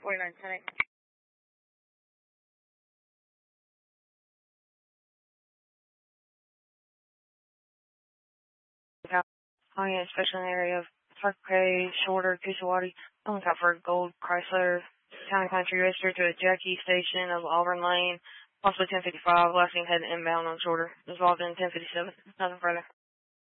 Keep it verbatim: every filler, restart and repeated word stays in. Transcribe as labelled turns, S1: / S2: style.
S1: forty-nine ten eight. High end, especially in the area of Parkway, Shorter, Coosawattee. I'm looking out for a gold Chrysler Town & Country registered to a Jackie station of Auburn Lane, possibly ten fifty-five, last thing heading inbound on Shorter. Involved in ten fifty-seven. Nothing further.